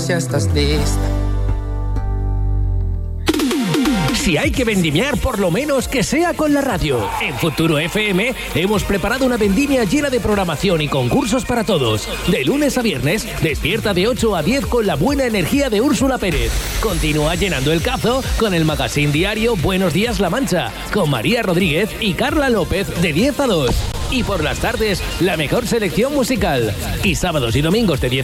si ya estás lista. Si hay que vendimiar, por lo menos que sea con la radio. En Futuro FM hemos preparado una vendimia llena de programación y concursos para todos. De lunes a viernes, despierta de 8 a 10 con la buena energía de Úrsula Pérez. Continúa llenando el cazo con el magazine diario Buenos Días La Mancha, con María Rodríguez y Carla López de 10 a 2. Y por las tardes, la mejor selección musical. Y sábados y domingos de 10